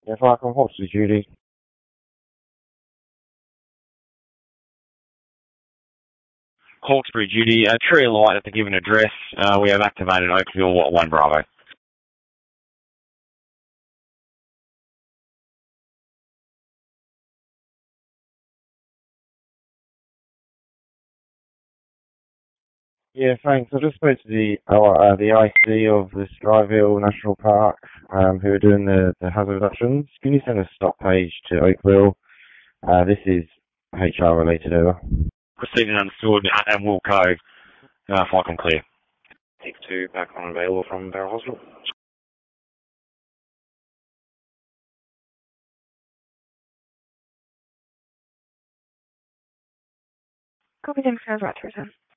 If I can hold you, Judy. Hawkesbury Judy, Tree of Light at the given address. We have activated Oakville at 1 Bravo. Yeah, thanks. I just spoke to the IC of the Striveville National Park, who are doing the hazard reductions. Can you send a stop page to Oakville? This is HR related, over. Proceeding understood, and will code. Flight on clear. Take 2 back on available from Barrow Hospital. Copy, thanks, guys. Roger,